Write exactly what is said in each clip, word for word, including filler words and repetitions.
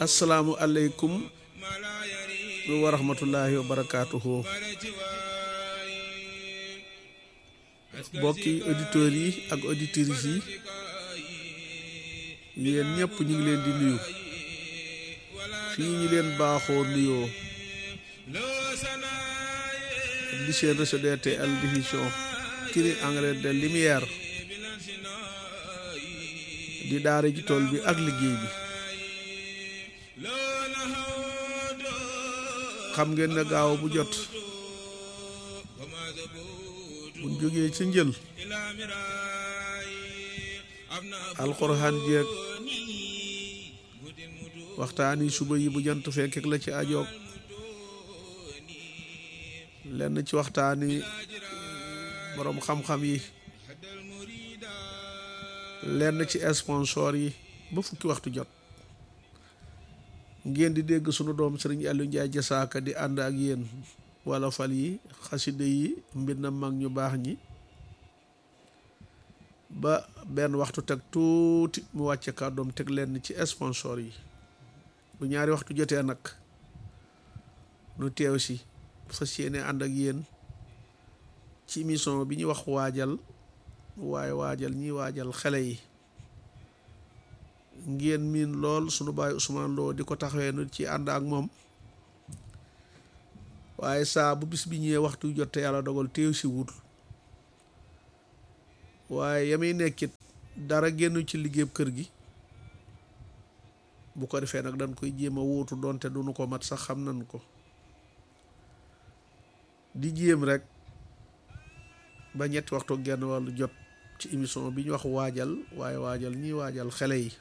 asalaamu aleykum wa rahmatullahi wa barakaatuhu bokki auditeurs yi ak auditrices yi yéen ñëpp ñu ngi leen di nuyu fii ñu leen baaxoo nuyoo di seen réseau D T L diffusion tiri engrais de lumière di daara ji tool bi ak liggéey bi xam ngeen ne gaaw bu jot buñ jógee ci njël alxuraan jeeg waxtaani suba yi bu jant fekk la ci ajoog lenn ci waxtaani boroom xam-xam yi lenn ci sponsor yi ba fukki waxtu jot ngeen di dégg sunu doom Serigne Aliou Ndiaye Jasaaka di ànd ak yéen wala fal yi xaside yi mbir na mag ñu baax ñi ba benn waxtu teg tuuti mu wàcce kàddoom teg leen ci sponsor yi bu ñaari waxtu jotee nag nu teew si fas yéene ànd ak yéen ci émission bi ñu wax waajal waaye waajal ñi waajal xale yi ngeen miin lool sunu baay Ousmane Lo di ko taxawee nu ci ànd ak moom waaye saa bu bis bi ñëwee waxtu jot te yàlla dogal teew si wut waaye yamay nekkit dara génn ci liggéeyub kër gi bu ko defee nag dañ koy jéem a wuutu doonte duñu ko mat sax xam nañ ko di jéem rek ba ñetti waxtu genn wàllu jot ci émission bi ñu wax waajal waaye waajal ñi waajal xale yi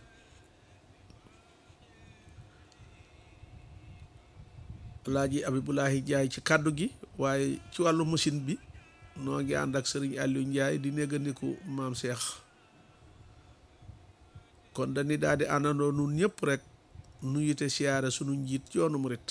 Alaaji Abibulahi Jaay ci kàddu gi waaye ci wàllu machine bi noo ngi ànd ak Serigne Aliou Ndiaye di néggandiku maam Cheikh kon dañuy daal di àndandoo nun ñëpp rek nu yite siyaare sunu njiit yoonu murit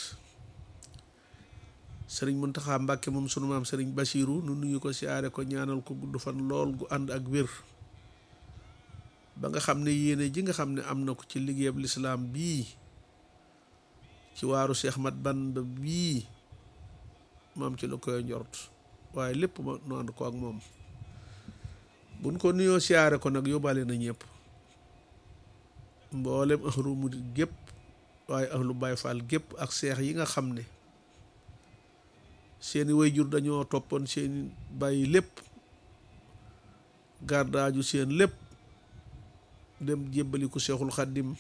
Serigne Mountakha Mbacké moom sunu maam Serigne Bassirou nu nuyu ko siyaare ko ñaanal ko gudd fan lool gu ànd ak wér ba nga xam ne yéene ji nga xam ne am na ko ci liggéeyab lislaam bii ci waaru Cheikh Mat Bamba bii moom ci la koy njort waaye lépp ma nu ànd ko ak moom buñ ko nuyoo siyaare ko nag yóbbaale na ñëpp mboolem ahlu murid gépp waaye ahlu Baay Faal gépp ak seex yi nga xam ne seeni wayjur dañoo toppoon seeni bàyyi lépp gardaaju seen lépp dem jébbaliku Seexul Xaddim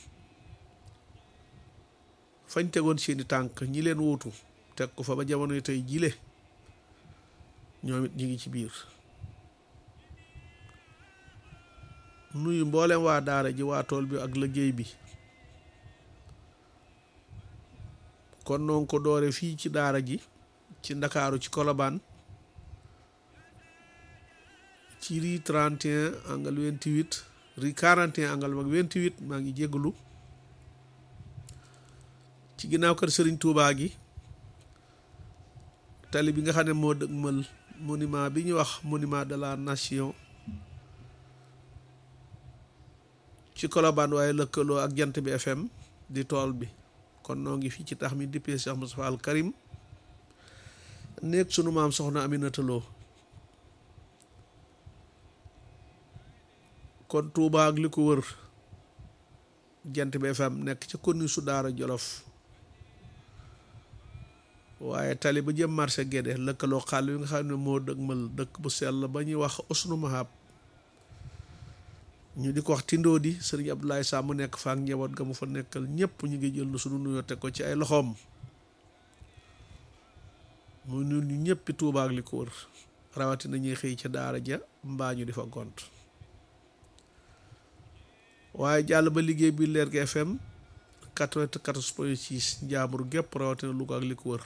fañ tegoon seeni tànk ñi leen wuutu teg ko fa ba jamonoy tey jile ñoom it ñi ngi ci biir nuyu mboolem waa daara ji waa tool bi ak liggéey bi kon noonu ko doore fii ci daara ji ci Ndakaaru ci Colobane ci rue trente et un angle vingt-huit rue quarante et un angle mag vingt-huit maa ngi jégalu ci ginnaaw kër Serigne Touba gi tali bi nga xam ne moo dëgmal monument bi ñu wax monument de la nation ci Colobane waaye lëkkaloo ak jant bi F M di tool bi kon noo ngi fii ci tax mi dippee Cheikh Moustapha Al Karim nekk sunu maam soxna Aminata Lo kon Touba ak li ko wër jant bi F M nekk ca konni su daara Jolof waaye tali ba jëm marché Guédé lëkkaloo xàll wi nga xam ne moo dëgmal dëkk bu sell ba ñuy wax Usnu Mahab ñu di ko wax Tindodi Serigne Abdoulaye Sam mu nekk fa ak njaboot ga mu fa nekkal ñëpp ñu ngi jël sunu nuyoo teg ko ci ay loxoom mu nuyu ñu ñëppi Tuubaa ak li ko wër rawatina ñuy xëy ca daara ja mbaa ñu di fa gont waaye jàll ba liggéey bi Lergui F M quatre-vingt-quatorze point six Njaambur gépp rawatina Louga ak li ko wër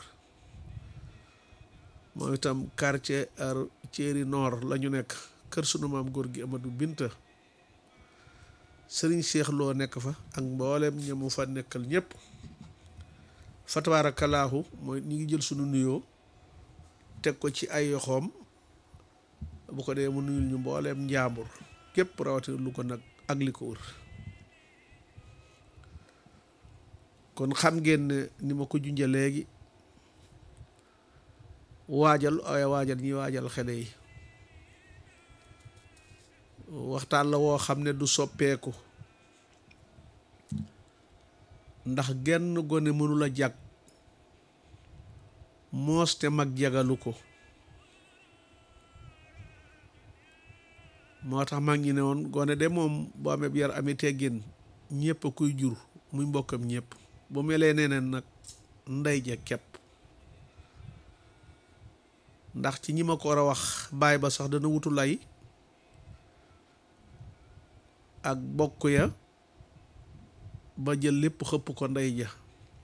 moom itam quartier ar Thiéry Nord la ñu nekk kër sunu maam góor gi Amadou Binta Serigne Cheikh Lo nekk fa ak mboolem ñamu fa nekkal ñëpp fa tabaarakallaahu mooy ñi ngi jël sunu nuyoo teg ko ci ay yoxoom bu ko dee mu nuyul ñu mbooleem Njaambur képp rawatina lu ko nag ak li ko wër kon xam ngeen ne ni ma ko junja léegi waajal ay waajal ñi waajal xale yi waxtaan la woo xam ne du soppeeku ndax genn gone mënula jag moos te mag jagalu ko moo tax mag ñi ne woon gone de moom bu amee yar ami teggin ñépp a kuy jur muy mbokkam ñépp bu melee neneen nag ndey ja kepp ndax ci ñi ma ko war a wax baay ba sax dana wutu lay ak bokk ya ba jël lépp xëpp ko ndey ja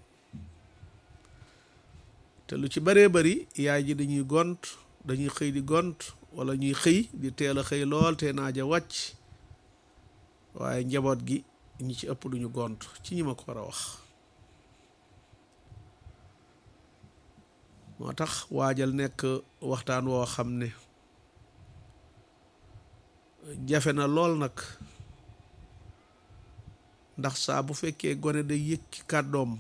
te lu ci baree bari yaay ji dañuy gont dañuy xëy di gont wala ñuy xëy di teel a xëy lool te naaja wàcc waaye njaboot gi ñi ci ëpp duñu gont ci ñi ma ko war a wax moo tax waajal nekk waxtaan woo xam ne jafe na lool nag ndax saa bu fekkee gone day yëkki kàddoom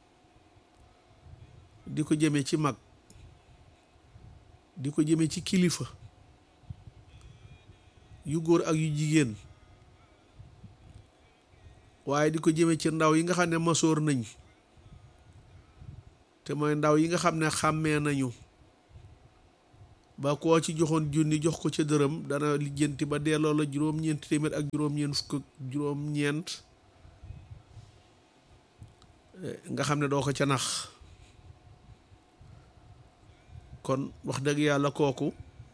di ko jëme ci mag di ko jëme ci kilifa yu góor ak yu jigéen waaye di ko jëme ci ndaw yi nga xam ne masoor nañ te mooy ndaw yi nga xam ne xàmmee nañu ba koo ci joxoon junni jox ko ca dërëm dana lijjanti ba delloo la juróom-ñeent téeméer ak juróom-ñeent fukk juróom-ñeent nga xam ne doo ko ca nax kon wax dëgg yàlla kooku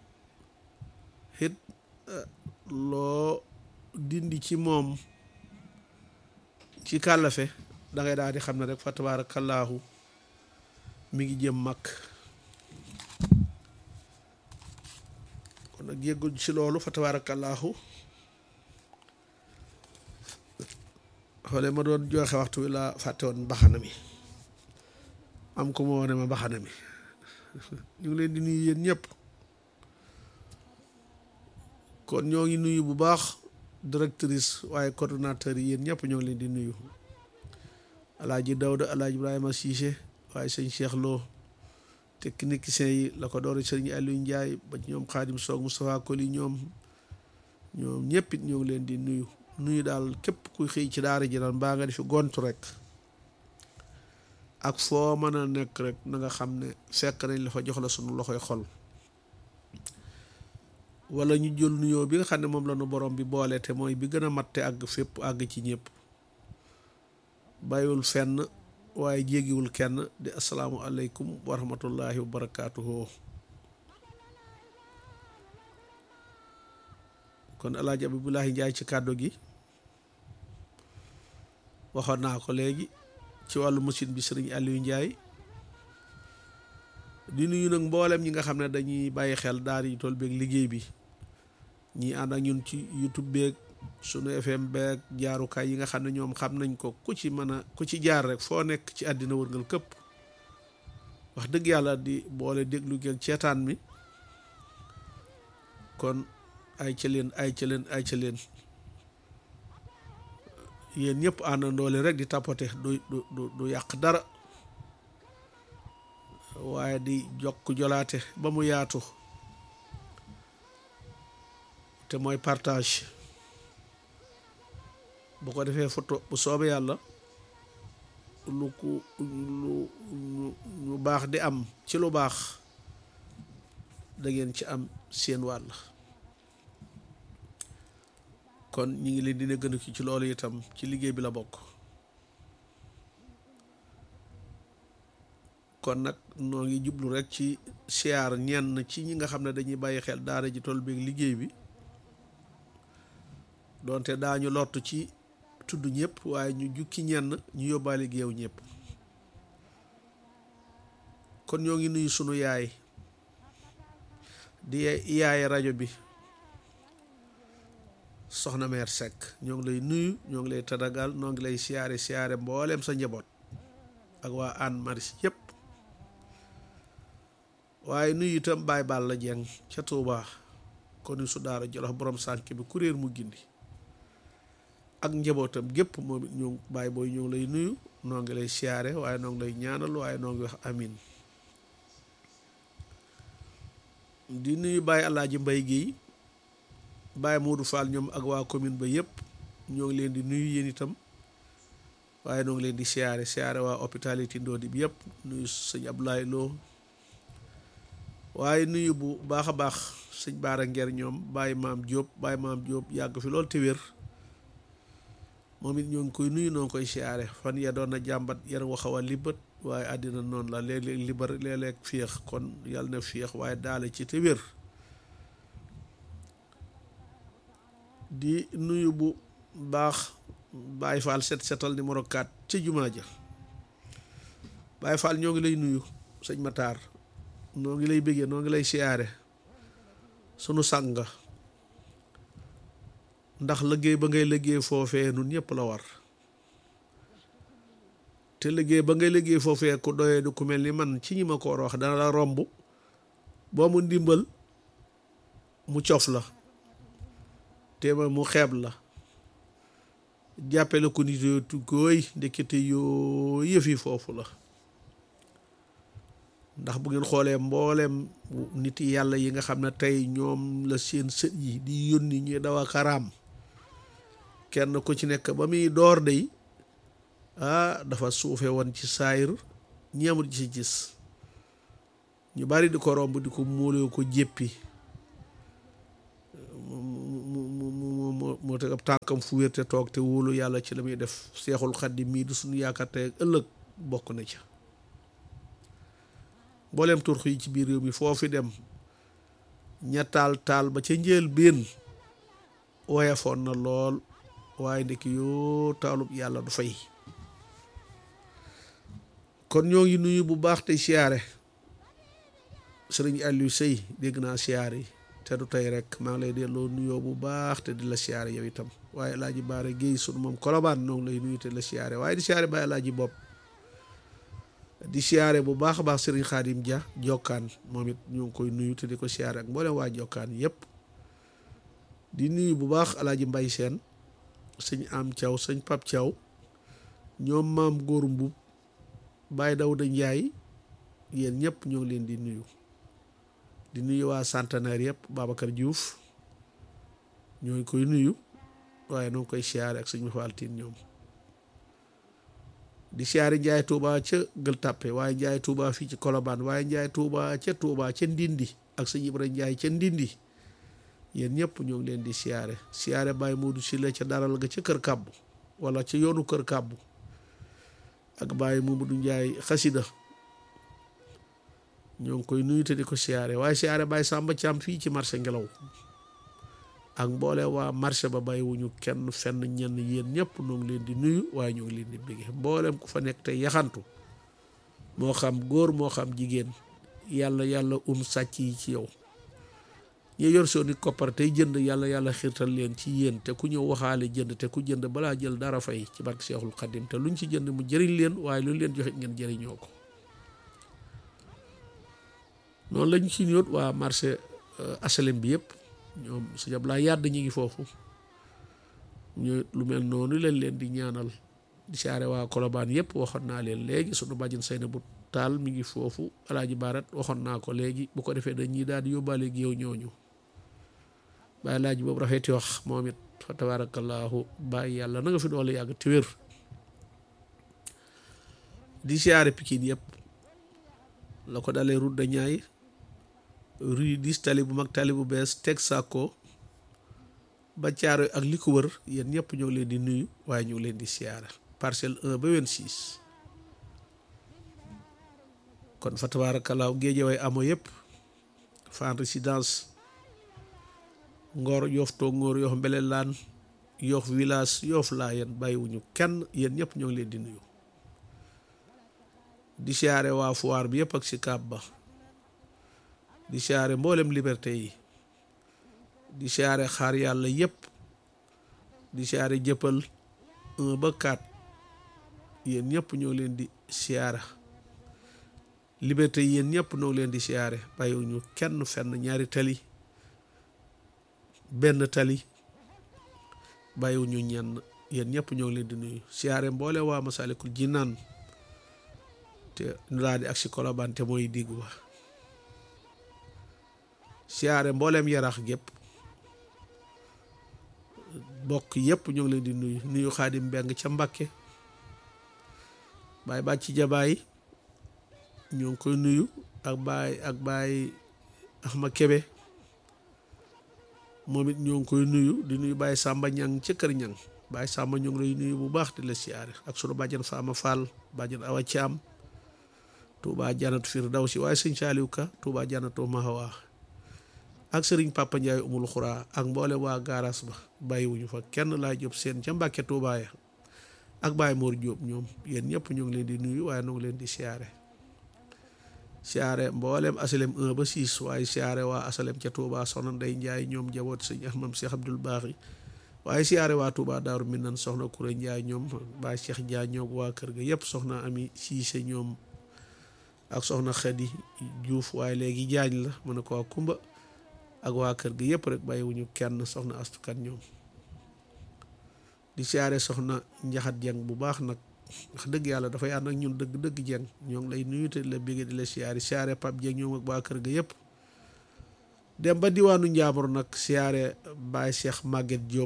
it loo dindi ci moom ci kàllafe da ngay daal di xam ne rek fa tabaarakallaahu mi ngi jëm mag kon nag yëggul ci loolu fa tabaarakallaahu xoole ma doon joxe waxtu wi la fàtte woon mbaxana mi am ko moo wone ma mbaxana mi ñu ngi leen di nuyu yéen ñëpp kon ñoo ngi nuyu bu baax directrice waaye coordonnateur yi yéen ñëpp ñoo ngi leen di nuyu alaaji Dawda alaaji Ibrahima Cissé waaye sëñ Cheikh Lo technicien yi la ko doori sëñ Aliou Ndiaye ba ñoom Xaadim Soog Moustapha Koli ñoom ñoom ñëpp it ñoo ngi leen di nuyu nuyu daal képp kuy xëy ci daara ji daal mbaa nga di fi gontu rek ak foo mën a nekk rek na nga xam ne fekk nañ la fa jox la sunu loxoy xol wala ñu jël nuyoo bi nga xam ne moom la nu borom bi boole te mooy bi gën a mat te àgg fépp àgg ci ñëpp bàyyiwul fenn waaye jéggiwul kenn di asalaamu aleykum wa rahmatullahi wa barakaatuhu kon alaaji Abibulahi Njaay ci kàddu gi waxoon naa ko léegi ci wàllu machine bi sëriñ Aliou Ndiaye di nuyu nag mboolem ñi nga xam ne dañuy bàyyi xel daara yi tool beeg liggéey bi ñi ànd ak ñun ci YouTube beeg sunu F M beeg jaarukaay yi nga xam ne ñoom xam nañ ko ku ci mën a ku ci jaar rek foo nekk ci àddina wërngal këpp wax dëgg yàlla di boole déglu geeg ceetaan mi kon ay ca leen ay ca leen ay ca leen yéen ñëpp àndandoole rek di tapote du du du yàq dara waaye di jokk jolaate ba mu yaatu te mooy partage bu ko defee photo bu soobee yàlla lu ku lu ñu baax di am ci lu baax da ngeen ci am seen wàll kon ñi ngi leen dina gën a ci loolu itam ci liggéey bi la bokk kon nag noo ngi jublu rek ci siyaar ñenn ci ñi nga xam ne dañuy bàyyi xel daara ji tool beeg liggéey bi doonte daañu lottu ci tudd ñëpp waaye ñu jukki ñenn ñu yóbbaale géew ñëpp kon ñoo ngi nuyu sunu yaay di yaay rajo bi soxna meer Seck ñoo ngi lay nuyu ñoo ngi lay tadagal ñoo ngi lay siyaare siyaare mbooleem sa njaboot ak waa Hann Maristes yëpp waaye nuyu itam Baay Balla Jeng ca Tuubaa kon su daara Jolof borom sànk bi kuréer mu gindi ak njabootam gépp moom it ñu Baay booy ñoo ngi lay nuyu noo ngi lay siyaare waaye noo ngi lay ñaanal waaye noo ngi wax amin di nuyu Baye Alaaji Mbay Géey Baye Modou Fall ñoom ak waa commune ba yëpp ñoo ngi leen di nuyu yéen itam waaye noo ngi leen di siyaare siyaare waa hôpital yi Tindodi bi yëpp nuyu sëñ Abdoulaye Lo waaye nuyu bu baax a baax sëñ Baara Ngeer ñoom Baye Maam Diop Baye Maam Diop yàgg fi lool te wér moom it ñoo ngi koy nuyu noo ngi koy siyaare fan ya doon na jàmbat yar waxaw a libat waaye àddina noonu la léeg-léeg libar léeg-léeg féex kon yàlla na féex waaye daale ci te wér di nuyu bu baax Baye Fall set setal numéro quatre ca jumaa ja Baye Fall ñoo ngi lay nuyu sëñ Matar noo ngi lay bëggee noo ngi lay siyaare sunu sànga ndax liggéey ba ngay liggéey foofee nun ñëpp la war te liggéey ba ngay liggéey foofee ku doyee du ku mel ni man ci ñi ma ko war a wax dana la romb boo mu ndimbal mu cof la te ma mu xeeb la jàppe la ko nit yoo tuggooy ndekete yoo yëfi foofu la ndax bu ngeen xoolee mbooleem nit yàlla yi nga xam ne tey ñoom la seen sët yi di yónni ñuy daw a karaam kenn ku ci nekk ba muy door day ah dafa suufe woon ci saayir ñeemul ci gis ñu bari di ko romb di ko móolee ko jéppi moo teg ab tànkam fu wér te toog te wóolu yàlla ci la muy def Seexul Xadiim mii du suñu yaakaar te ëllëg bokk na ca mbooleem turx yi ci biir réew mi foofu dem ña taal taal ba ca njël benn woyofoon na lool waaye ndekki yoo taalub yàlla du fay kon ñoo ngi nuyu bu baax tey siyaare sëriñ Aliou Sey dégg naa siyaare yi te du tey rek maa ngi lay delloo nuyoo bu baax te di la siyaare yow itam waaye Alaaji Baara Géey sunu moom Kolobaan noo ngi lay nuyu te di la siyaare waaye di siyaare Baay Alaaji Bopp di siyaare bu baax a baax sëriñ Xaadim Dia Jokkaan moom it ñoo ngi koy nuyu te di ko siyaare ak mboolem waa Jokkaan yépp di nuyu bu baax Alaaji Mbay Seen sëñ Am Thiaw sëñ Pap Thiaw ñoom maam góor mbub Baay Dawda Njaay yéen ñëpp ñoo ngi leen di nuyu di nuyu waa centenaire yëpp Babacar Diouf ñoo ngi koy nuyu waaye noo ngi koy siyaare ak sëñ Mafaltine ñoom di siyaare Njaay Tuuba ca Gël Tàppe waaye Njaay Tuuba fii ci Kolobaan waaye Njaay Tuuba ca Tuuba ca Ndindi ak sëñ Ibra Njaay ca Ndindi yéen ñëpp ñoo ngi leen di siyaare siyaare Baye Modou Sylla ca daral ga ca kër kàbbu wala ca yoonu kër kàbbu ak Baye Mamadou Njaay xasida ñoo ngi koy nuyu te di ko siyaare waaye siyaare Baye Samba Thiam fii ci marché Ngelaw ak mboole waa marché ba bàyyi wuñu kenn fenn ñenn yéen ñëpp ñoo ngi leen di nuyu waaye ñoo ngi leen di bëgge mbooleem ku fa nekk te yaxantu moo xam góor moo xam jigéen yàlla yàlla um sàcc yi ci yow ñu yor soo ni koppar tey jënd yàlla yàlla xiirtal leen ci yéen te ku ñëw waxaale jënd te ku jënd balaa jël dara fay ci barke Seexul Xadim te luñ ci jënd mu jëriñ leen waaye lu leen joxe ngeen jëriñoo ko noonu lañ ci ñëw waa marché asalem bi yëpp ñoom sëñ Ablaye yàdd ñi ngi foofu ñu lu mel noonu leen leen di ñaanal di siyaare waa Kolobaan yëpp waxoon naa leen léegi sunu bàjjen Seynabou Taal mi ngi foofu Alaaji Baarat waxoon naa ko léegi bu ko defee dañuy daal di yóbbaale gi yow ñooñu bàyyi laaj boobu rafeti wax moom it fa tabaarakallaahu bàyyi yàlla na nga fi doole yàgg te wér di siyaare Pikine yëpp la ko dalee route de Niayes rue dix tali bu mag tali bu bees teg sàkko ba caaro ak li ko wër yéen ñëpp ñoo ngi leen di nuyu waaye ñu ngi leen di siyaara parcelle un ba vingt-six kon fa tabaarakallaahu Géejawaay amo yëpp Fann Résidence Ngor Yoff Tongoor Yoff Mbelelaan Yoff village Yoff Laayeen bàyyiwuñu kenn yéen ñëpp ñoo ngi leen di nuyu di siyaare waa Foire bi yëpp ak si Kaab ba di siyaare mboolem liberté yi di siyaare xaar yàlla yëpp di siyaare jëppal un ba quatre yéen ñëpp ñoo leen di siyaara liberté yi yéen ñëpp ñoo leen di siyaare bàyyiwuñu kenn fenn ñaari tali benn tali bàyyiwuñu ñenn yéen ñëpp ñoo ngi leen di nuyu siyaare mboole waa Masalikul Jinaan te ñu daal di ak si Colobane te mooy diggu wa siyaare mbooleem Yaraax gépp bokk yëpp ñoo ngi leen di nuyu nuyu Xaadim Mbeng ca Mbàkke baay bàcc jabaay ñoo ngi koy nuyu ak baay ak baay Axma Kebe moom it ñoo ngi koy nuyu di nuyu baay Sàmba Ñang ca kër Ñang baay Sàmba ñoo ngi lay nuyu bu baax di la siyaare ak sunu bàjjan Faama Fall bàjjan Awa Caam Tuubaa Janatu Firdawsi waaye sëñ Saaliw Ka Tuubaa Janatu Mahawa ak sëriñ Papa Njaay Umul Xuraa ak mboole waa gaaraas ba bàyyiwuñu fa kenn laa jóob seen ca Mbàkke Tuubaa ya ak Baay Moor Jóob ñoom yéen ñëpp ñoo ngi leen di nuyu waaye ñoo ngi leen di siyaare siyaare mboolem asalem un ba six waaye siyaare waa asalem ca Tuubaa soxna Ndey Njaay ñoom jaboot sëñ Ahmam Cheikh Abdoul Baaxi waaye siyaare waa Tuubaa Daaru Minan soxna Kuré Njaay ñoom Baay Cheikh Jaa ñoog waa kër ga yëpp soxna Ami Siise ñoom ak soxna Xadi Juuf waaye léegi Jaañ la mën na ko waa Kumba ak waa kër gi yëpp rek bàyyiwuñu kenn soxna astukan ñoom di siyaare soxna Njaxat Jeng bu baax nag wax dëgg yàlla dafay ànd ak ñun dëgg dëgg jeng ñoo ngi lay nuyu te la bégge di la siyaare siyaare Pap Jeng ñoom ak waa kër ga yëpp dem ba diwaanu Njaambur nag siyaare Baay Cheikh Maguette Diop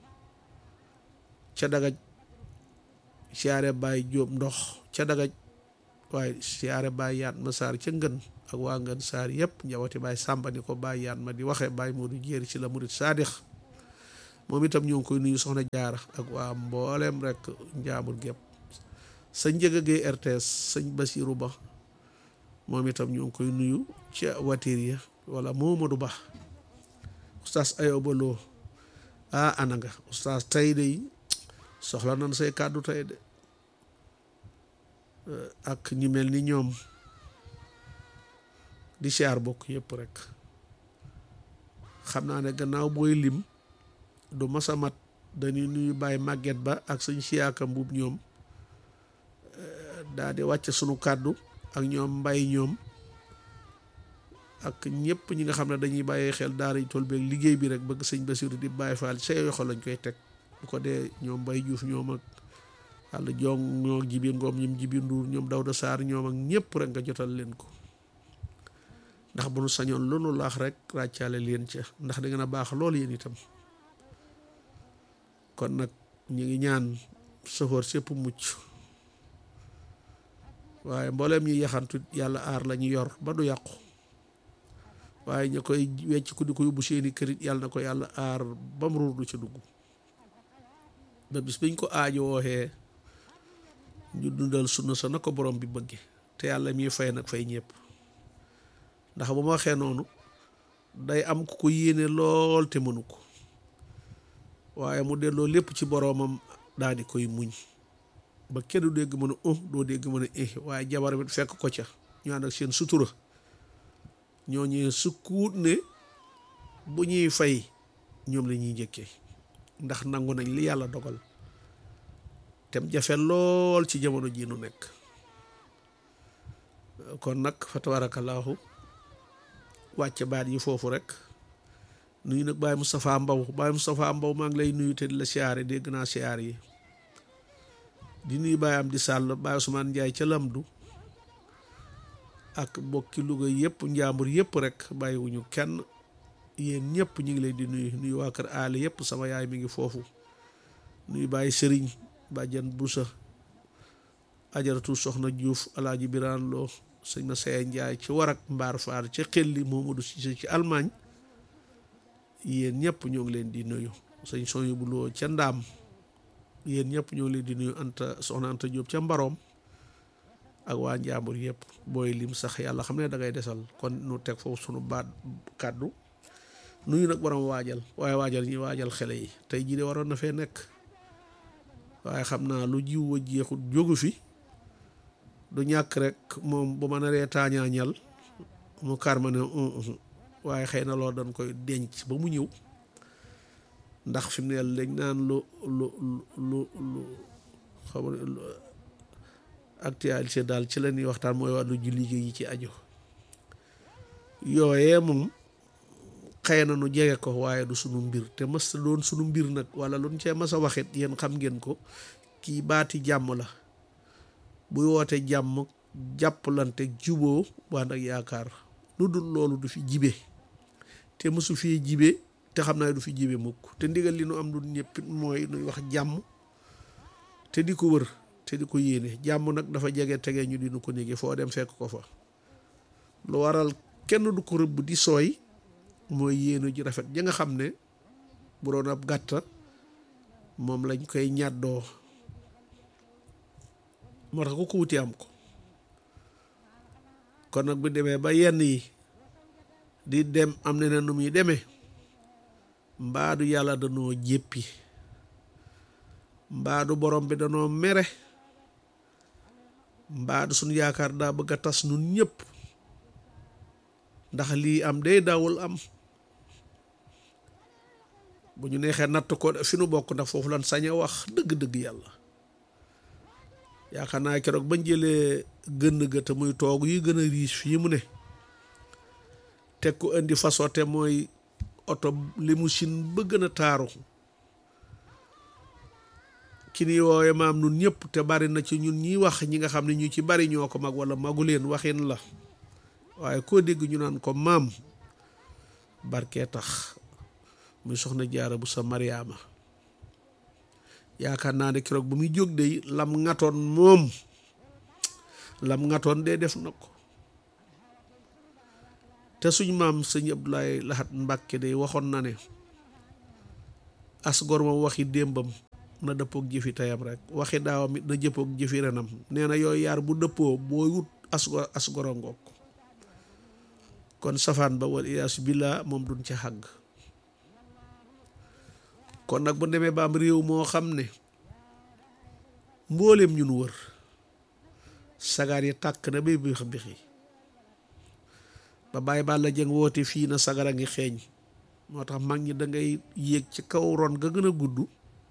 ca Dagaj siyaare Baay Diop ndox ca Dagaj waaye siyaare Baay Yaat ma Saar ca Ngën ak waa Ngën Saar yëpp njaboti Baay Sàmba ni ko Baay Yaat ma di waxe Baay Moodu Jéeri ci la murit saadix moom itam ñoo ngi koy nuyu soxna Jaara ak waa mbooleem rek Njaambur gépp sëñ Njëga Gay R T S sëñ Basiiru Ba moom itam ñoo ngi koy nuyu ca watir ya wala Momadou Ba oustaz Ayoba Lo ah ana nga oustaz tey de soxla nan say kàddu tey de ak ñi mel ni ñoom di siyaar bokk yëpp rek xam naa ne gannaaw booy lim du masamat dañuy nuyu Baay Màgget Ba ak sëñ Siyaaka Mbuub ñoom daa di wàcc sunu kàddu ak ñoom mbay ñoom ak ñëpp ñi nga xam ne dañuy bàyyee xel daara yi tool beeg liggéey bi rek bëgg sëñ Basiru di Baay Faal say yoxo lañ koy teg bu ko dee ñoom Mbay Juuf ñoom ak àll jong ñoo jibi ngoom ñoom jibi nduur ñoom Dawda Saar ñoom ak ñëpp rek nga jotal leen ko ndax bu nu sañoon lu nu laax rek ràccaale leen ca ndax da ngeen a baax loolu yéen itam kon nag ñu ngi ñaan sofoor sépp mucc waaye mbooleem ñi yaxantu yàlla aar la ñu yor ba du yàqu waaye ña koy wecc ku di ko yóbbu seeni kërit yàlla na ko yàlla aar ba mu ruur du ca dugg ba bis biñ ko aajo wooxee ñu dundal sunna sa na ko borom bi bëgge te yàlla miy fay nag fay ñëpp ndax bu ma waxee noonu day am ku ko yéene lool te mënu ko waaye mu delloo lépp ci boroomam daal di koy muñ ba kenn du dégg mën a uh doo dégg mën a eh waaye jabar bi fekk ko ca ñu ànd ak seen sutura ñoo ñëwee sukkuut ne bu ñuy fay ñoom la ñuy njëkkee ndax nangu nañ li yàlla dogal tem jafe lool ci jamono ji nu nekk kon nag fa tabarakallahu wàcce baat yi foofu rek nuyu nag Baay Moustapha Mbaw Baay Moustapha Mbaw maa ngi lay nuyu te di la siyaare dégg naa siyaar yi di nuyu Baay Amdi Sàll Baay Ousmane Njaay ca Lamdu ak bokki Louga yëpp Njaambur yëpp rek bàyyiwuñu kenn yéen ñëpp ñu ngi leen di nuyu nuyu waa kër aali yëpp sama yaay mi ngi foofu nuyu Baay Sëriñ Bàjjan Busa Ajaratu Soxna Juuf Alaaji Biraan Loo sëñ ma Seye Njaay ci Warak Mbaar Faar ca Xelli Momadou Cissé ci Allemagne yéen ñëpp ñoo ngi leen di nuyu sëñ Soñu bu Loo ca Ndaam yéen ñëpp ñoo ngi leen di nuyu Anta Soxna Anta Jóob ca Mbaroom ak waa Njaambur yëpp booy lim sax yàlla xam ne da ngay desal kon nu teg foofu sunu baat kàddu nuyu nag borom waajal waaye waajal ñi waajal xele yi tey jii de waroon na fee nekk waaye xam naa lu jiw wa jeexut jógu fi du ñàkk rek moom bu ma naree taañaañal mu karma ne waaye xëy na loolu dañ koy denc ba mu ñëw ndax fi mu ne lañ naan lu lu lu lu xam actualité daal ci la ñuy waxtaan mooy wàllu julli yi ci aju yooyee moom xëy na nu jege ko waaye du sunu mbir te mas doon sunu mbir nag wala lu ñu cee mas a waxit yéen xam ngeen ko kii baati jàmm la buy woote jàmm jàppalante juboo waan ak yaakaar lu dul loolu du fi jibe te mësu fii jibe te xam naa du fi jibe mukk te ndigal li nu am du ñëpp mooy nuy wax jàmm te di ko wër te di ko yéene jàmm nag dafa jege tege ñu dinu ko néegi foo dem fekk ko fa lu waral kenn du ko rëbb di sooy mooy yéene ji rafet ja nga xam ne bu doon ab gàtta moom lañ koy ñàddoo moo tax ku ko wuti am ko kon nag bu demee ba yenn yi di dem am na ne nu muy demee mbaadu yàlla danoo jéppi mbaadu borom bi danoo mere mbaadu suñu yaakaar daa bëgg a tas nun ñëpp ndax lii am day daawul am bu ñu neexee natt ko fi nu bokk ndax foofu lan sañ a wax dëgg-dëgg yàlla yaakaar naa keroog bañ jëlee gën ga te muy toog yi gën a riche fii mu ne teg ko indi façon te mooy oto limousine ba gën a taaru ki ni woowe maam nun ñëpp te bari na ci ñun ñi wax ñi nga xam ne ñu ci bari ñoo ko mag wala magu leen waxin la waaye koo dégg ñu naan ko maam barkee tax muy soxna jaara bu sa mariama yaakaar naa ne keroog bu muy jóg de lam ngatoon moom lam ngatoon de def na ko te suñ maam sëñ Abdoulaye Lahat Mbàkke de waxoon na ne as gor moom waxi démbam na dëppook jëfi tayam rek waxi daawam it na jëppook jëfi renam nee na yooyu yaar bu dëppoo boo wut as gor as goro ngoog kon safaan ba wal iyaas billah moom duñ ca xàgg kon nag bu demee ba am réew moo xam ne mbooleem ñun wër sagar yi tàkk na bay bix bixi ba bàyyi bàlla jëng woote fii na sagar a ngi xeeñ moo tax mag ñi da ngay yéeg ci kaw ron ga gën a gudd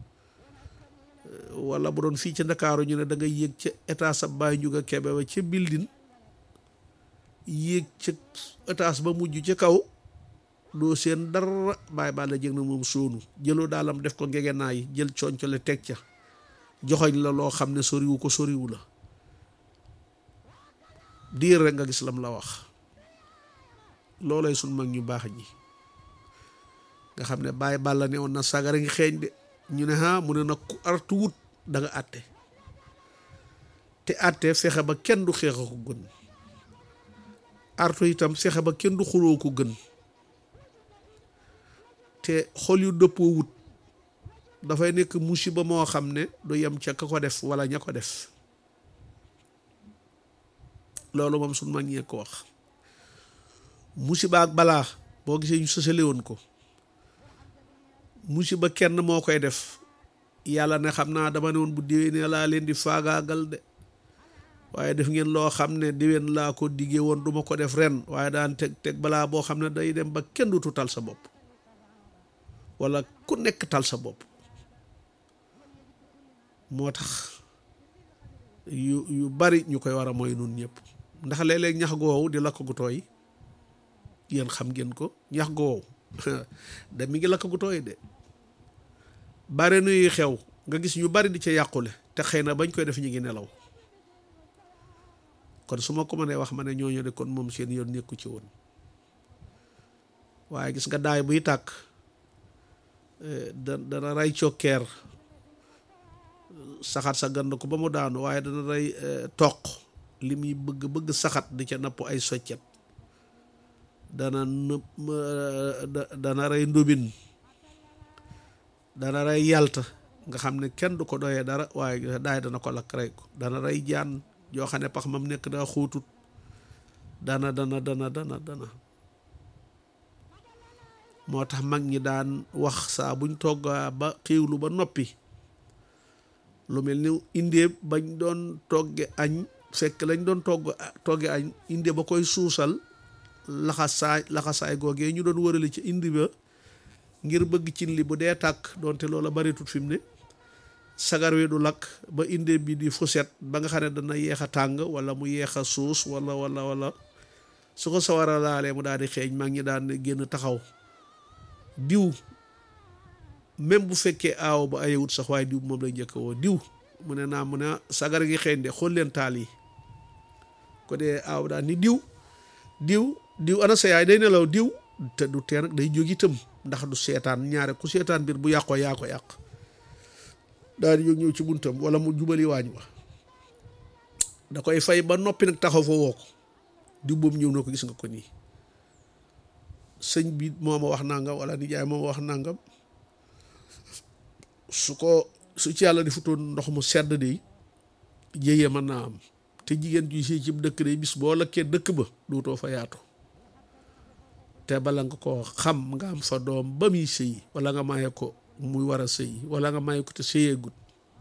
wala bu doon fii ci Ndakaaru ñu ne da ngay yéeg ca étage sa Baay Njuga Kebe ba ca building yéeg ca étage ba mujj ca kaw doo seen dara bàyyi bàlla jëng na moom soonu jëloo daalam def ko ngegenaay jël concole teg ca joxoñ la loo xam ne soriwu ko soriwu la diir rek nga gis lam la wax loolay sun mag ñu baax ñi nga xam ne bàyyi bàlla ne woon na sagara ngi xeeñ de ñu ne ha mu ne nag ku artu wut da nga àtte te àtte fexe ba kenn du xeexa ko gën artu itam fexe ba kenn du xuloo ko gën te xol yu dëppoo wut dafay nekk musiba moo xam ne du yem ca ka ko def wala ña ko def loolu moom suñ mag ñee ko wax musiba ak balaa boo gisee ñu sësale woon ko musiba kenn moo koy def yàlla ne xam naa dama ne woon bu déwénee laa leen di faagaagal de waaye def ngeen loo xam ne déwén laa ko diggee woon du ma ko def ren waaye daan teg teg balaa boo xam ne day dem ba kenn dutu tal sa bopp wala ku nekk tal sa bopp moo tax yu yu bari ñu koy war a mooy nun ñëpp ndax léeg-léeg ñax gu wow di lakk gu tooy yéen xam ngeen ko ñax gu wow da mi ngi lakk gu tooy de bare nuy xew nga gis ñu bari di ca yàqule te xëy na bañ koy def ñu ngi nelaw kon su ma ko mënee wax ma ne ñooñu de kon moom seen yoon nekku ci woon waaye gis nga daay buy tàkk da dana rey cokkeer saxat sa gand ko ba mu daanu waaye dana rey toq li muy bëgg bëgg saxat di ca napp ay soccet dana nëpp dana rey ndóbin dana rey yalta nga xam ne kenn du ko doyee dara waaye daay dana ko lakk rey ko dana rey jaan joo xam ne pax mam nekk daa xóotut dana dana dana dana dana moo tax mag ñi daan wax saa buñ toggaa ba xiiwlu ba noppi lu mel ni indee bañ doon togge añ fekk lañ doon togg togge añ indee ba koy suusal laxasaay laxasaay googee ñu doon wërale ci indi ba ngir bëgg cin li bu dee tàkk doonte loola baritut fi mu ne sagar wi du lakk ba indee bi di fuset ba nga xam ne dana yeex a tàng wala mu yeex a suus wala wala wala su ko sawara laalee mu daal di xeeñ mag ñi daan génn taxaw diw même bu fekkee aaw ba ayewut sax waaye diw moom lay njëkk woo diw mu ne naa mu ne sagar gi xëy de xool leen taal yi ko dee aaw daal ni diw diw diw ana sa yaay day nelaw diw te du tee nag day jóg itam ndax du seetaan ñaare ku seetaan mbir bu yàqoo yaa ko yàq daal di jóg ñëw ci buntam wala mu jubali waañ wa da koy fay ba noppi nag taxaw fa woo ko diw boobu ñëw na ko gis nga ko nii sëñ bi moo ma wax nangam wala nijaay moo ma wax nangam su ko su ci yàlla di futoon ndox mu sedd de jéyee mën naa am te jigéen ju si ci dëkk de bis boo lëkkee dëkk ba duutoo fa yaatu te bala nga ko xam nga am fa doom ba muy sëy wala nga maye ko muy war a sëy wala nga maye ko te sëyee gut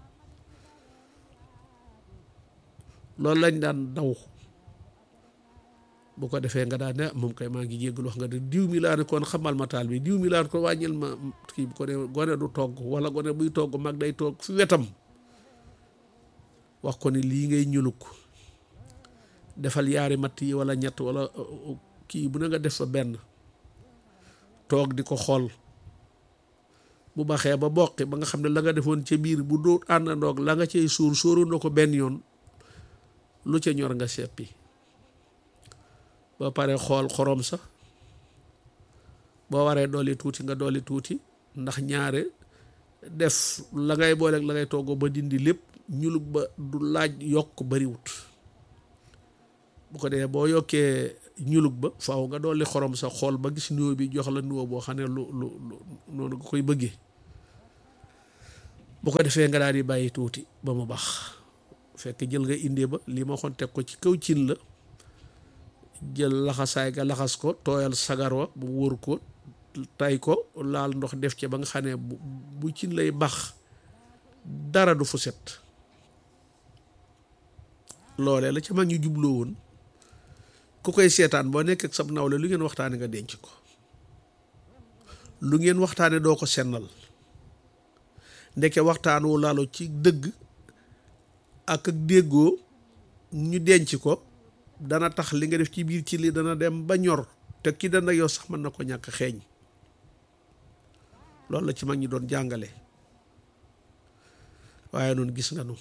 loolu lañ daan daw bu ko defee nga daan ne moom kay maa ngi jéggul wax nga de diw mi laa ne kon xamal ma taal bi diw mi laa ne ko wàññil ma kii bu ko ne gone du togg wala gone buy togg mag day togg fi wetam wax ko ni lii ngay ñuluk defal yaari matt yi wala ñett wala kii bu ne nga def fa benn toog di ko xool bu baxee ba boqi ba nga xam ne la nga defoon ca biir bu doo àndandoog la nga cay suur sóoru na ko benn yoon lu ca ñor nga seppi ba pare xool xorom sax boo waree dolli tuuti nga dolli tuuti ndax ñaare def la ngay booleeg la ngay toggoo ba dindi lépp ñulug ba du laaj yokk bariwut bu ko dee boo yokkee ñulug ba faaw nga dolli xorom sax xool ba gis nuwo bi jox la nuwo boo xam ne lu lu lu noonu nga koy bëggee bu ko defee nga daal di bàyyi tuuti ba mu baax fekk jël nga indee ba li ma waxoon teg ko ci kaw cin la jël laxasaay ga laxas ko tooyal sagar wa bu wóor ko tay ko laal ndox def ci ba nga xam ne bu bu cin lay bax dara du fu set loolee la ca mag ñu jubloo woon ku koy seetaan boo nekk ak sab nawle lu ngeen waxtaane nga denc ko lu ngeen waxtaane doo ko sennal ndeke waxtaan wu laalo ci dëgg ak ak déggoo ñu denc ko dana tax li nga def ci biir ci li dana dem ba ñor te ki dana yow sax mën na ko ñàkk xeeñ loolu la ci mag ñi doon jàngale waaye noonu gis nga nu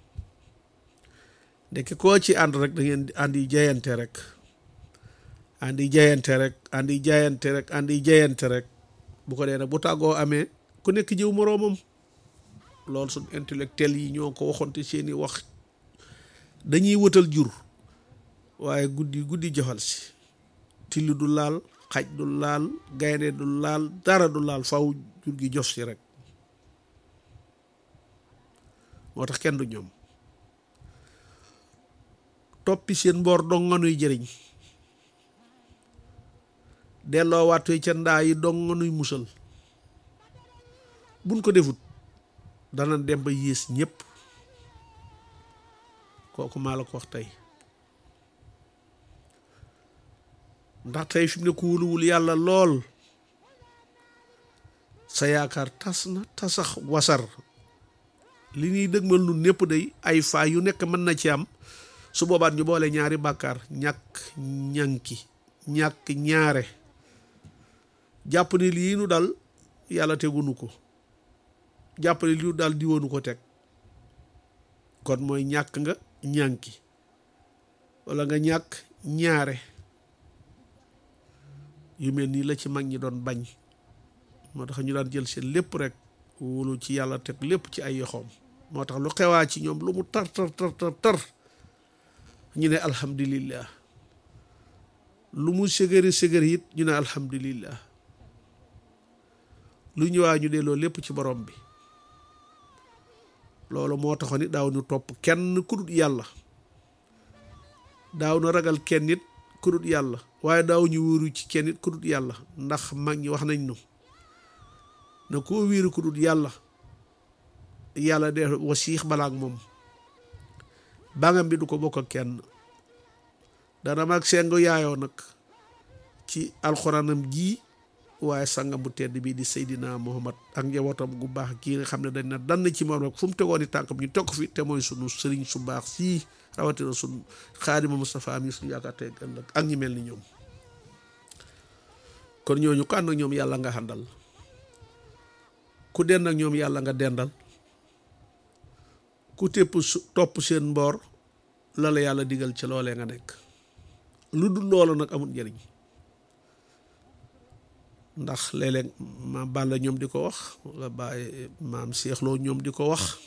ndeke koo ci ànd rek da ngeen àndi jayante rek àndi jayante rek àndi jayante rek àndi jayante rek bu ko dee nag bu tàggoo amee ku nekk jëw moroomam loolu suñ intellectuel yi ñoo ko waxoon te seeni wax dañuy wëtal jur waaye guddi guddi joxal si till du laal xaj du laal gaynde du laal dara du laal faw jur gi jof si rek moo tax kenn du ñoom toppi seen mboor dong nga nuy jëriñ delloo waatee ca ndaa yi dong nga nuy musal buñ ko defut dana dem ba yées ñépp kooku maa la ko wax tey ndax tey fi mu ne ku wuluwul yàlla lool sa yaakaar tas na tasax wasar li ñuy dëgmal nun népp day ay faay yu nekk mën na ci am su boobaat ñu boole ñaari bàkkaar ñàkk ñànki ñàkk ñaare jàpp ne lii nu dal yàlla tegunu ko jàpp ne lii nu dal diwoonu ko teg kon mooy ñàkk nga ñànki walla nga ñàkk ñaare yu mel nii la ci mag ñi doon bañ moo tax ñu daan jël seen lépp rek wóolu ci yàlla teg lépp ci ay yoxoom moo tax lu xewaa ci ñoom lu mu tar tar tar tar tar ñu ne alhamdulillah lu mu ségëri ségëri it ñu ne alhamdulillah lu ñëwaa ñu delloo lépp ci borom bi loolu moo taxoon it daaw ñu topp kenn ku dul yàlla daaw ñu ragal kenn nit ku dul yàlla waaye daaw ñu wóoru ci kenn nit ku dul yàlla ndax mag ñi wax nañ nu na koo wéeru ku dul yàlla yàlla de wasiix balaak moom bangam bi du ko bokk ak kenn dana mag sengu yaayoo nag ci alxuraanam ji waaye sangam bu tedd bii di Seydina Muhammad ak njabootam gu baax kii nga xam ne dañ na dann ci moom rek fu mu tegoon i tànkam ñu teg fi te mooy sunu sëriñ su baax sii rawatina sunu Xaadimu Mustafaa mi suñu yaakaar tey ëllëg ak ñi mel ni ñoom kon ñooñu ko ànd ak ñoom yàlla nga àndal ku dend ak ñoom yàlla nga dendal, ku tépp topp seen mboor la la yàlla digal ci loolee nga nekk. lu dul loolu nag amul njëriñ. ndax léeg-léeg maam Balla ñoom di ko wax wala Baye maam Seexloo ñoom di ko wax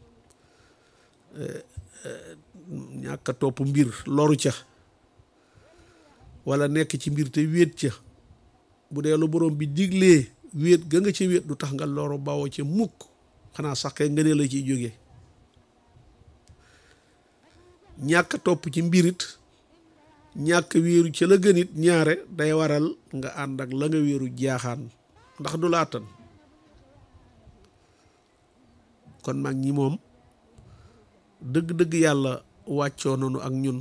ñàkk a topp mbir loru ca wala nekk ci mbir te wéet ca bu dee lu borom bi diglee wéet ga nga ca wéet du tax nga loru bawoo ca mukk, xanaa sax kay nga ne la ciy jógee. ñàkk a topp ci mbirit ñàkk wéeru ca la gën it ñaare day waral nga ànd ak la nga wéeru jaaxaan ndax du la attan. kon mag ñi moom dëgg-dëgg yàlla wàccoo nañu ak ñun,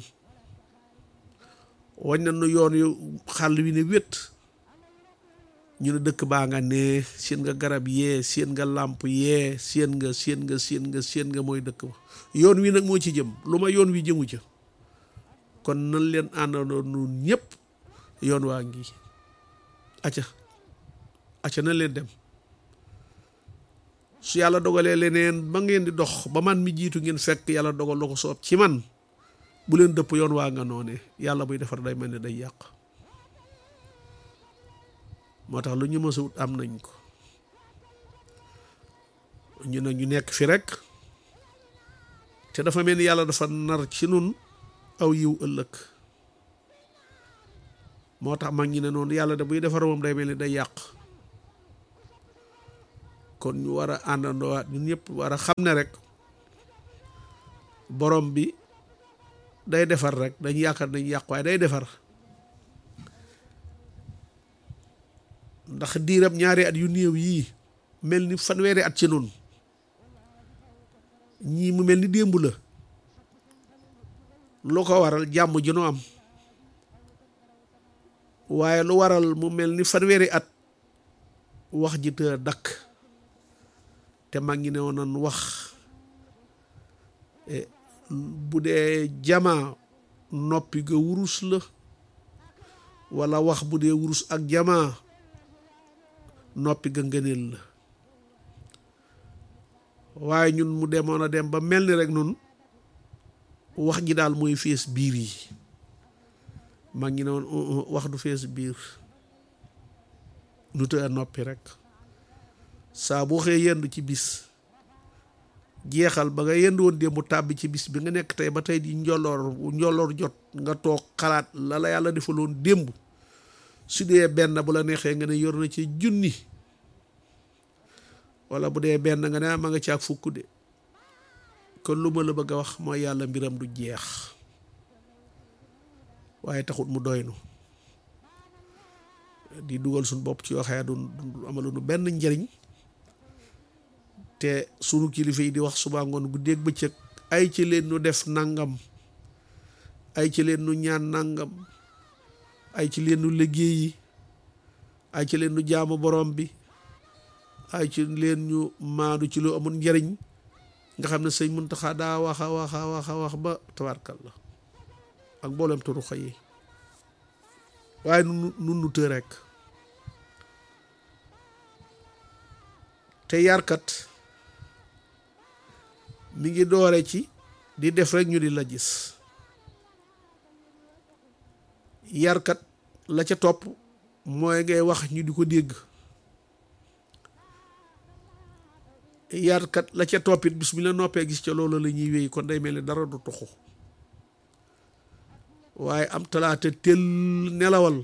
wañ nañu yoon yu xàll wi ne wét, ñu ne dëkk baa nga nee seen nga garab yee seen nga làmp yee seen nga seen nga seen nga seen nga mooy dëkk ba. yoon wi nag moo ci jëm, lu ma yoon wi jëmu ca. kon nan leen àndandoo nun ñëpp yoon waa ngi acca acca na leen dem. su yàlla dogalee leneen ba ngeen di dox ba man mi jiitu ngeen fekk yàlla dogal la ko soob ci man, bu leen dëpp yoon waa nga noone. yàlla buy defar day mel ne day yàq. moo tax lu ñu mës a wut am nañ ko. ñu ne ñu nekk fi rek te dafa mel ni yàlla dafa nar ci nun aw yiw ëllëg. moo tax mag ñi ne noonu yàlla de buy defar moom day mel ni day yàq. kon ñu war a àndandoowaat ñun ñëpp war a xam ne rek borom bi day defar rek, dañ yaakaar dañ yàq waaye day defar. ndax diiram ñaari at yu néew yii mel ni fanweeri at ci noonu, ñii mu mel ni démb la. lu ko waral jàmm ji nu am, waaye lu waral mu mel ni fanweeri at wax ji te dakk. te mag ñi ne woon nan wax bu dee jamaa noppi ga wurus la, walla wax bu dee wurus ak jamaa noppi ga ngëneel la. waaye ñun mu demoon a dem ba mel ni rek nun wax ji daal mooy fees biir yi. mag ñi ne woon wax du fees biir, nu te a noppi rek. saa boo xëyee yendu ci bis jeexal ba nga yendu woon démb tàbbi ci bis bi nga nekk tey ba tey di njolloor njolloor jot nga toog xalaat la la yàlla defaloon démb. su dee benn bu la neexee nga ne yor na ci junni, wala bu dee benn nga ne ma nga ci ak fukk de. kon lu ma la bëgg a wax mooy yàlla mbiram du jeex, waaye taxut mu doynu di dugal suñ bopp ci yoo xëy du amalu nu benn njariñ. te sunu kilifa yi di wax suba ngoon guddeeg bëccëg ay ci leen nu def nangam, ay ci leen nu ñaan nangam, ay ci leen nu liggéeyi, ay ci leen nu jaamu borom bi, ay ci leen ñu maadu ci lu amul njariñ. nga xam ne sëñ Muntaxa daa wax a wax a wax a wax ba tabarkalla ak mboolem turu xëy yi. waaye nun nun nu të rek. te yarkat mi ngi doore ci di def rek ñu di la gis. yarkat la ca topp mooy ngay wax ñu di ko dégg. yarkat la ca toppit bis mi la noppee gis ca loolu la ñuy wéy, kon day mel ni dara du tuxu. waaye am talaata tel nelawal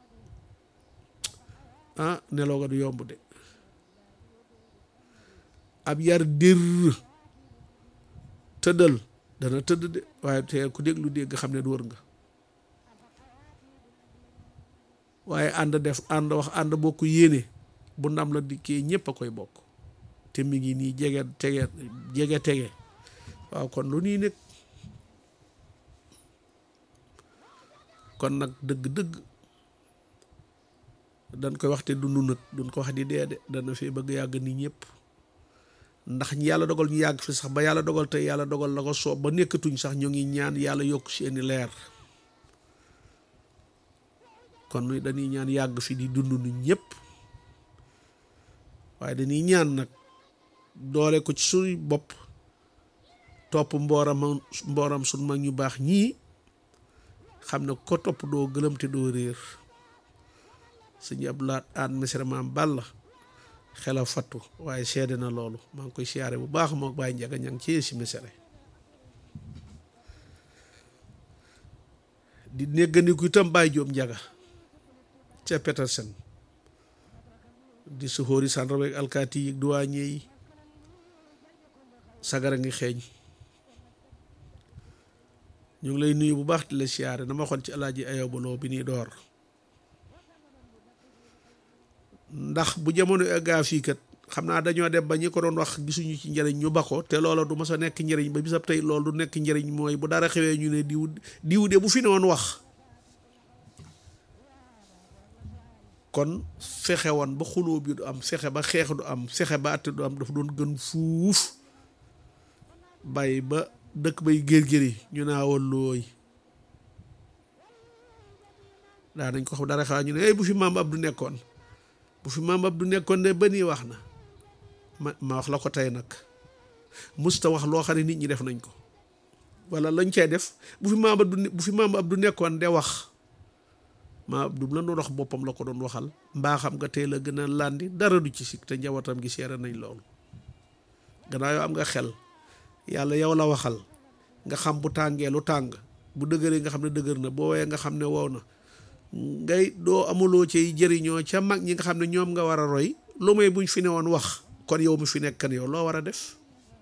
ah nelaw ga du yomb de. ab yar dir tëddal dana tëdd de, waaye te ku déglu dégg xam ne du wër nga. waaye ànd def ànd wax ànd bokk yéene bu ndam la dikkee ñépp a koy bokk. te mi ngi nii jege tege jege tege waaw kon lu nii nekk. kon nag dëgg-dëgg dañ koy wax te du nu nag duñ ko wax di dee de, dana fi bëgg yàgg ni ñëpp. ndax ñi yàlla dogal ñu yàgg fi sax ba yàlla dogal te yàlla dogal la ko soob ba nekkatuñ sax ñu ngi ñaan yàlla yokk seeni leer. kon dañuy ñaan yàgg fi di dund nu ñëpp, waaye dañuy ñaan nag doole ko ci suñu bopp topp mbooram mbooram suñ mag ñu baax ñii xam ne ko topp doo gëlëm te doo réer sëñ Abdoulaat Aan Mesere Maam Balla xela fattu waaye seede na loolu maa ngi koy siyaare bu baax moo Baay Njaga ñang ci si Mesere di néggandiku itam Baay Jóob Njaga ca Petersen di suxóori sàndarma ak alkaati yi duwaañe yi sagara ngi xeeñ ñu ngi lay nuyu bu baax di la siyaare dama xoon ci alaaji ayobaloo bi ñuy door ndax bu jamono eggaa fii kat xam naa dañoo dem ba ñi ko doon wax gisuñu ci njëriñ ñu ba ko te loola du mas a nekk njëriñ ba bisab tey loolu du nekk njëriñ mooy bu dara xewee ñu ne diw diw de bu fi ne woon wax kon fexe woon ba xuloo bi du am fexe ba xeex du am fexe ba àtte du am dafa doon gën fuuf bàyyi ba dëkk bay gér-géri ñu naa wallooy daa nañ ko xam dara xewaa ñu ne ay bu fi maam Abdou nekkoon bu fi maam Abdou nekkoon de ba nii wax na ma ma wax la ko tey nag musta wax loo xam ne nit ñi def nañ ko wala lañ cay def bu fi maam Abdou bu fi maam Abdou nekkoon de wax maam Abdou la doon wax boppam la ko doon waxal mbaa xam nga tey la gën a landi dara du ci sikk te njabootam gi seere nañ loolu gannaaw yow am nga xel yàlla yow la waxal nga xam bu tàngee lu tàng bu dëgëree nga xam ne dëgër na boo woyee nga xam ne wow na ngay doo amuloo ci jëriñoo ca mag ñi nga xam ne ñoom nga war a roy lu may buñ fi ne woon wax kon yow mi fi nekkan yow loo war a def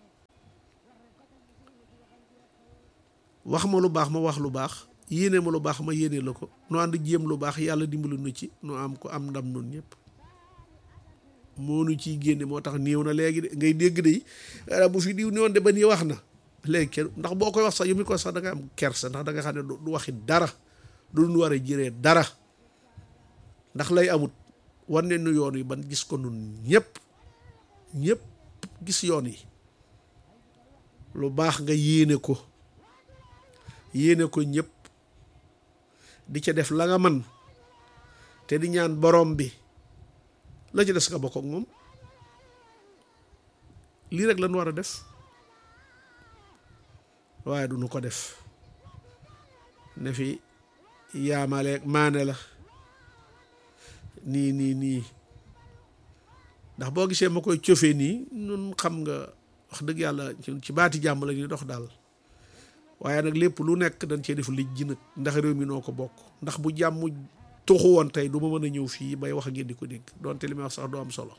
wax ma lu baax ma wax lu baax yéene ma lu baax ma yéene la ko nu ànd jéem lu baax yàlla dimbali nu ci nu am ko am ndam nun ñëpp moo nu ciy génne moo tax néew na léegi de ngay dégg de bu fi diw ne woon de ba nii wax na léegi kenn ndax boo koy wax sax yu mi ko sax da nga am kersa ndax da nga xam ne du waxi dara du nu war a jëree dara ndax lay amut war ne nu yoon yi ban gis ko nun ñëpp ñëpp gis yoon yi lu baax nga yéene ko yéene ko ñëpp di ca def la nga man te di ñaan borom bi la ci des nga bokk ak moom lii rek lañ war a def waaye du nu ko def ne fi yaamaleeg maane la nii nii nii ndax boo gisee ma koy cofee nii nun xam nga wax dëgg yàlla ci baati jàmm la ñuy dox daal waaye nag lépp lu nekk dañ cee def lij ji nag ndax réew mi noo ko bokk ndax bu jàmm tuxu woon tey du ma mën a ñëw fii bay wax ngeen di ko dégg doonte li may wax sax du am solo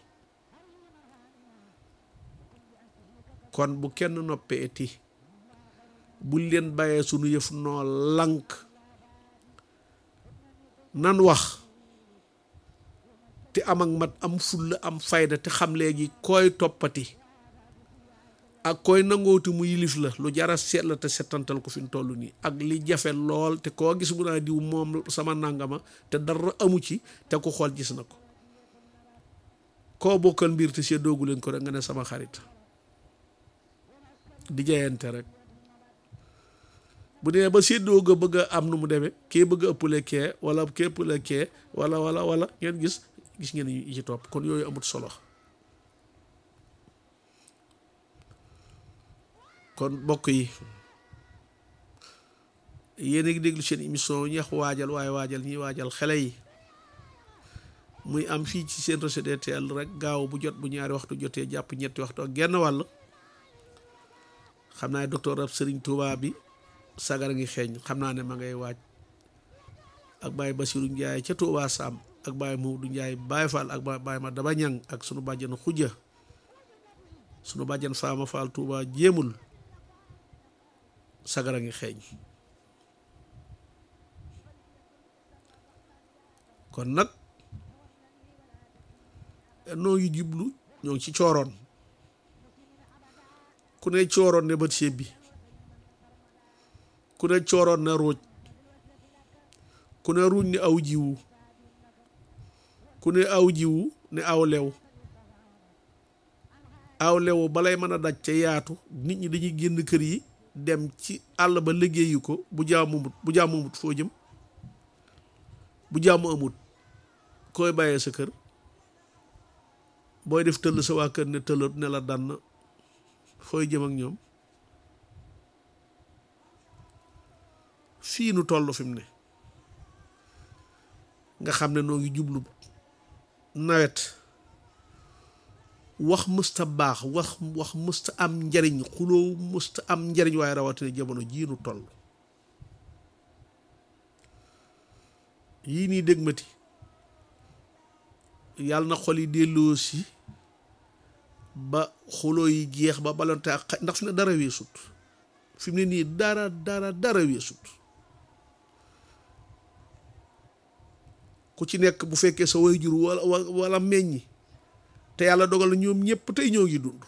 kon bu kenn noppee eti buñ leen bàyyee sunu yëf noo lànk nan wax te am ak mat am fulla am fayda te xam léegi koy toppati ak koy nangooti mu yilif la lu jara seet la te setantal ko fi mu toll nii ak li jafe lool te koo gis mu naa diw moom sama nangama te dara amu ci te ku xool gis na ko koo bokkal mbir te seddoogu leen ko rek nga ne sama xarit di jayante rek bu dee ba séddoo ga bëgg a am nu mu demee kee bëgg a ëppale kee wala kee ëppale kee wala wala wala ngeen gis gis ngeen yi ci topp kon yooyu amut solo kon mbokk yi yéen a ngi déglu seen émission ñeex waajal waaye waajal ñiy waajal xale yi muy am fii ci seen réseau D T L rek gaaw bu jot bu ñaari waxtu jotee jàpp ñetti waxtu ak genn wàll xam naa docteur ab Serigne Touba bi sagara ngi xeeñ xam naa ne ma ngay waaj ak Baye Bassirou Ndiaye ca Touba Sam ak Baye Moudou Ndiaye Baye Fall ak Baye ma daba ñang ak sunu bàjjan Xujja sunu bàjjan Faama Fall Touba jéemul sagara ngi xeeñ kon nag noo ngi jublu ñoo ngi ci cooroon ku ne cooroon ne bët séeb bi ku ne cooroon na ruuj ku ne ruuj ne aw jiwu ku ne aw jiwu ne aw lew aw lew balay mën a daj ca yaatu nit ñi dañuy génn kër yi dem ci àll ba liggéeyu ko bu jaamu amut bu jaamu amut foo jëm bu jaamu amut koy bàyyee sa kër booy def tëll sa waa kër ne tëllat ne la dann fooy jëm ak ñoom. fii nu toll fi mu ne nga xam ne noo ngi jublu nawet wax mësta baax wax wax mësta am njariñ xuloo mësta am njariñ waaye rawatina jamono jii nu toll yii nii dégmati yàlla na xol yi delloo si ba xuloo yi jeex ba balonte ak ndax fi ne dara weesut fi mu ne nii dara dara dara weesut ku ci nekk bu fekkee sa way jur wala wala meññi te yàlla dogal na ñoom ñëpp tey ñoo ngi dund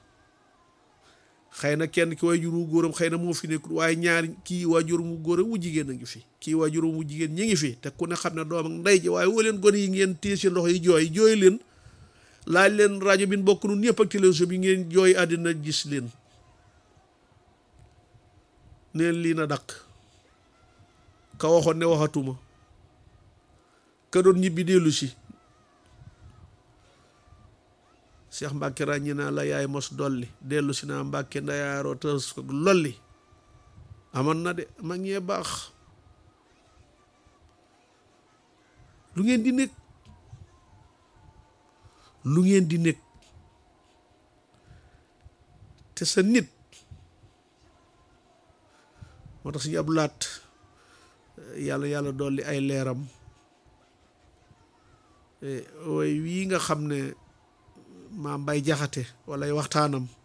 xëy na kenn ki way jur wu góoram xëy na moo fi nekkul waaye ñaar kii waajur mu góoram wu jigéen a ngi fi kii waajur mu jigéen ñi ngi fi te ku ne xam ne doom ak ndey ji waaye woo leen gone yi ngeen téye seen loxo yi jooy jooy leen laaj leen rajo bi bokk nun ñëpp ak télévision bi ngeen jooy àddina gis leen neen lii na dakk ka waxoon ne waxatuma ka doon ñibbi dellu si Cheikh Mbàkke ràññi naa la yaay mos dolli dellu si naa Mbàkke ndayaaroo tës ko lolli amoon na de mag ñee baax lu ngeen di nekk lu ngeen di nekk te sa nit moo tax si ab laat yàlla yàlla dolli ay leeram way wii nga xam ne maa mbay jaxate wala ay waxtaanam